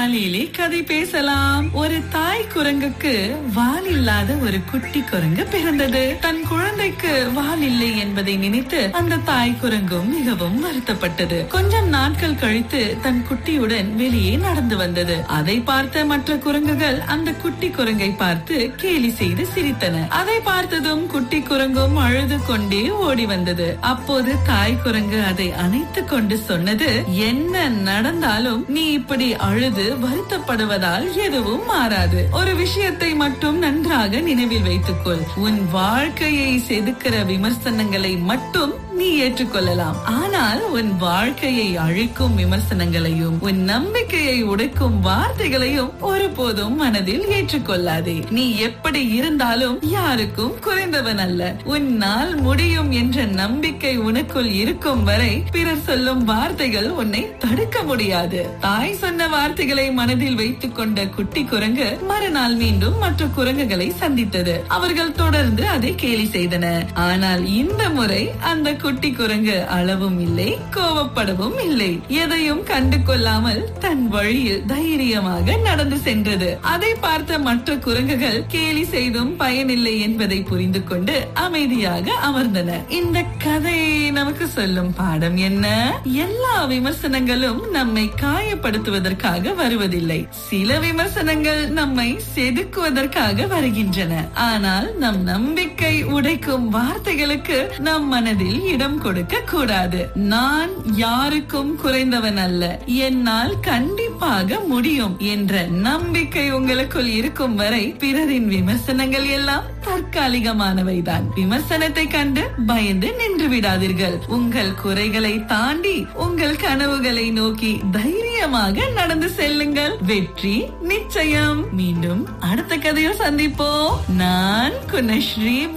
காலையிலே கதை பேசலாம். ஒரு தாய் குரங்குக்கு வால் இல்லாத ஒரு குட்டி குரங்கு பிறந்தது. தன் குழந்தைக்கு வால் இல்லை என்பதை நினைத்து அந்த தாய் குரங்கும் மிகவும் வருத்தப்பட்டது. கொஞ்சம் நாட்கள் கழித்து தன் குட்டியுடன் வெளியே நடந்து வந்தது. அதை பார்த்த மற்ற குரங்குகள் அந்த குட்டி குரங்கை பார்த்து கேலி செய்து சிரித்தன. அதை பார்த்ததும் குட்டி குரங்கும் அழுது கொண்டே ஓடி வந்தது. அப்போது தாய் குரங்கு அதை அணைத்துக் கொண்டு சொன்னது, என்ன நடந்தாலும் நீ இப்படி அழுது வருத்தப்படுவதால் எதுவும் மாறாது. ஒரு விஷயத்தை மட்டும் நன்றாக நினைவில் வைத்துக்கொள். உன் வாழ்க்கையை செதுக்கிற விமர்சனங்களை மட்டும் நீ ஏற்றுக்கொள்ளலாம். ஆனால் உன் வாழ்க்கையை அழிக்கும் விமர்சனங்களையும் உன் நம்பிக்கையை உடைக்கும் வார்த்தைகளையும் ஒருபோதும் மனதில் ஏற்றுக்கொள்ளாதே. நீ எப்படி இருந்தாலும் யாருக்கும் குறைந்தவன் அல்ல. உன்னால் முடியும் என்ற நம்பிக்கை உனக்குள் இருக்கும் வரை பிறர் சொல்லும் வார்த்தைகள் உன்னை தடுக்க முடியாது. தாய் சொன்ன வார்த்தைகளை மனதில் வைத்துக் கொண்ட குட்டி குரங்கு மறுநாள் மீண்டும் மற்ற குரங்குகளை சந்தித்தது. அவர்கள் தொடர்ந்து அதை கேலி செய்தன. ஆனால் இந்த முறை அந்த குட்டி குரங்கு அளவும் இல்லை, கோபப்படவும் இல்லை. எதையும் கண்டு கொள்ளாமல் தன் வழியில் தைரியமாக நடந்து சென்றது. அதை பார்த்த மற்ற குரங்குகள் கேலி செய்தும் பயனில்லை என்பதை புரிந்து கொண்டு அமைதியாக அமர்ந்தன. இந்த கதை நமக்கு சொல்லும் பாடம் என்ன? எல்லா விமர்சனங்களும் நம்மை காயப்படுத்துவதற்காக வருவதில்லை. சில விமர்சனங்கள் நம்மை செதுக்குவதற்காக வருகின்றன. ஆனால் நம் நம்பிக்கை உடைக்கும் வார்த்தைகளுக்கு நம் மனதில் இடம் கொடுக்க கூடாது. நான் யாருக்கும் குறைந்தவன் அல்ல, என்னால் கண்டிப்பாக முடியும் என்ற நம்பிக்கை உங்களுக்குள் இருக்கும் வரை பிறரின் விமர்சனங்கள் எல்லாம் தற்காலிகமானவைதான். விமர்சனத்தை கண்டு பயந்து நின்று விடாதீர்கள். உங்கள் குறைகளை தாண்டி உங்கள் கனவுகளை நோக்கி தைரியமாக நடந்து செல்லுங்கள். வெற்றி நிச்சயம். மீண்டும் அடுத்த கதையில் சந்திப்போம். நான் குணஸ்ரீ.